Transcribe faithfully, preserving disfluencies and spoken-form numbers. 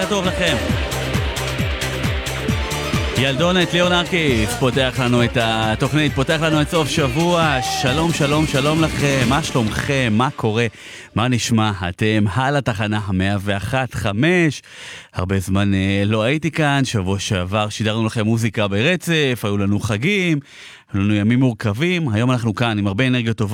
לילה טוב לכם. ילדונת ליאון ארקיס פותח לנו את התוכנית, פותח לנו את סוף שבוע. שלום שלום שלום לכם, מה שלומכם, מה קורה, מה נשמע? אתם על התחנה מאה ואחת נקודה חמש. הרבה זמן לא הייתי כאן, שבוע שעבר שידרנו לכם מוזיקה ברצף, היו לנו חגים, היו לנו ימים מורכבים. היום אנחנו כאן עם הרבה אנרגיות טובות